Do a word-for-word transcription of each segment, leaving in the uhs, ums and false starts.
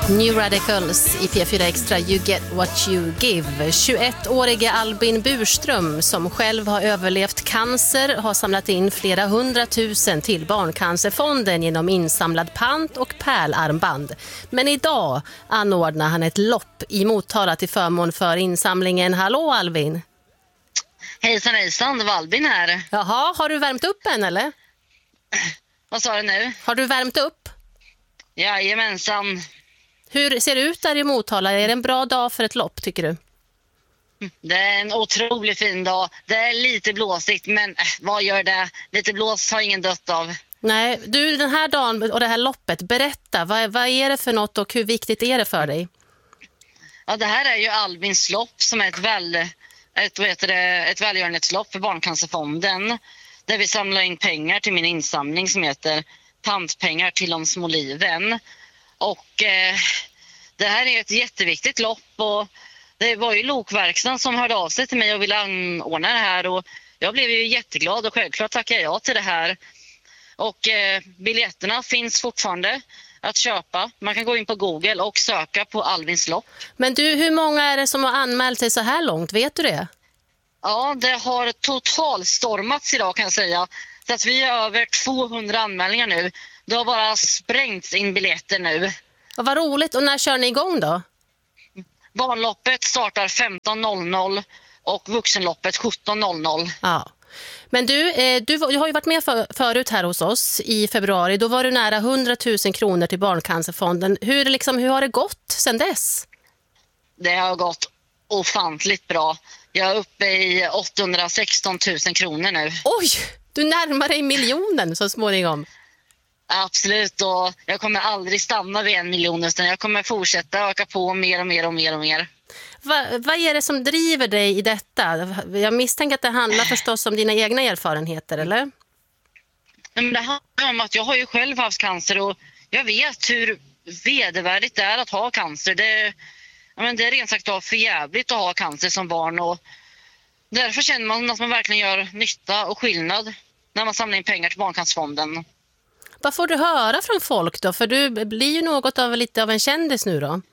New Radicals i P fyra Extra, You Get What You Give. tjugoettårige Albin Burström, som själv har överlevt cancer, har samlat in flera hundratusen till Barncancerfonden genom insamlad pant och pärlarmband. Men idag anordnar han ett lopp i Motala till förmån för insamlingen. Hallå Albin! Hejsan hejsan, det var Albin här. Jaha, har du värmt upp än eller? Vad sa du nu? Har du värmt upp? Jajamensan. Hur ser det ut där i Motala? Är det en bra dag för ett lopp tycker du? Det är en otroligt fin dag. Det är lite blåsigt, men äh, vad gör det? Lite blås har ingen dött av. Nej, du den här dagen och det här loppet, berätta, vad, vad är det för något och hur viktigt är det för dig? Ja, det här är ju Albins lopp som är ett, väl, ett, vad heter det, ett välgörenhetslopp för Barncancerfonden. Där vi samlar in pengar till min insamling som heter Pantpengar till de små liven. Och eh, det här är ett jätteviktigt lopp och det var ju lokverkstan som hörde av sig till mig och ville anordna det här och jag blev ju jätteglad och självklart tackar jag till det här. Och eh, biljetterna finns fortfarande att köpa. Man kan gå in på Google och söka på Albins lopp. Men du, hur många är det som har anmält sig så här långt? Vet du det? Ja, det har totalstormats idag kan jag säga. Så att vi har över tvåhundra anmälningar nu. Det har bara sprängts in biljetter nu. Och vad roligt. Och när kör ni igång då? Barnloppet startar femton noll noll och vuxenloppet sjutton noll noll. Ja. Men du, eh, du, du har ju varit med för, förut här hos oss i februari. Då var du nära hundratusen kronor till Barncancerfonden. Hur, liksom, hur har det gått sedan dess? Det har gått ofantligt bra. Jag är uppe i åttahundrasexton tusen kronor nu. Oj, du närmar dig miljonen så småningom. Absolut, och jag kommer aldrig stanna vid en miljon utan jag kommer fortsätta öka på mer och mer och mer och mer. Va, vad är det som driver dig i detta? Jag misstänker att det handlar förstås om dina egna erfarenheter, eller? Men det handlar om att jag har ju själv haft cancer och jag vet hur vedervärdigt det är att ha cancer. Det, ja, men det är rent sagt för jävligt att ha cancer som barn och därför känner man att man verkligen gör nytta och skillnad när man samlar in pengar till Barncancerfonden. Vad får du höra från folk då? För du blir ju något av lite av en kändis nu då.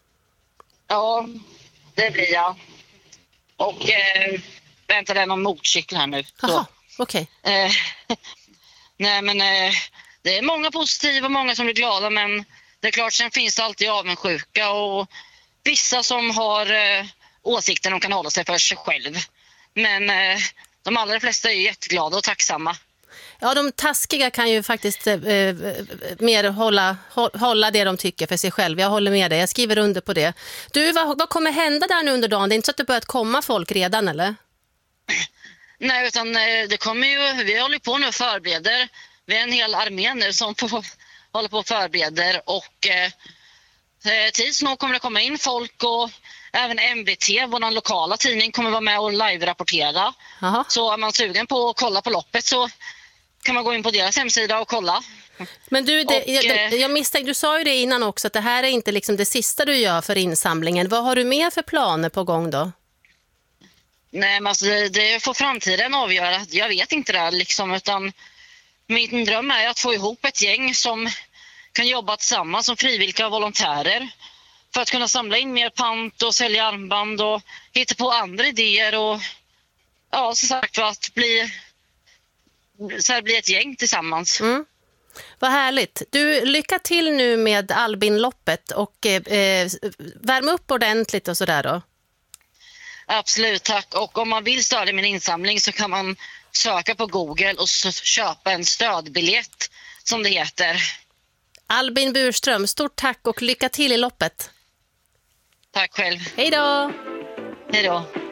Ja, det blir jag. Och eh, vänta, det är någon motorcykel här nu. Jaha, okej. Okay. Eh, nej, men eh, det är många positiva och många som blir glada. Men det är klart, sen finns det alltid avundsjuka och vissa som har eh, åsikter de kan hålla sig för sig själv. Men eh, de allra flesta är jätteglada och tacksamma. Ja, de taskiga kan ju faktiskt eh, mer hålla, hålla det de tycker för sig själv. Jag håller med dig, jag skriver under på det. Du, vad, vad kommer hända där nu under dagen? Det är inte så att det börjat komma folk redan, eller? Nej, utan det kommer ju, vi håller på nu och förbereder. Vi är en hel armé nu som på, håller på och förbereder och eh, tids nog kommer det komma in folk och även M V T, vår lokala tidning, kommer vara med och live-rapportera. Aha. Så är man sugen på att kolla på loppet så kan man gå in på deras hemsida och kolla. Men du, det, och, jag, jag misstänker, du sa ju det innan också att det här är inte liksom det sista du gör för insamlingen. Vad har du mer för planer på gång då? Nej, men alltså det, det får framtiden avgöra. Jag vet inte det liksom, utan min dröm är att få ihop ett gäng som kan jobba tillsammans som frivilliga volontärer för att kunna samla in mer pant och sälja armband och hitta på andra idéer och ja, som sagt, för att bli så här blir ett gäng tillsammans. Mm. Vad härligt. Du, lycka till nu med Albin-loppet och eh, värm upp ordentligt och sådär då. Absolut, tack. Och om man vill stödja min insamling så kan man söka på Google och så köpa en stödbiljett som det heter. Albin Burström, stort tack och lycka till i loppet. Tack själv. Hej då! Hej då.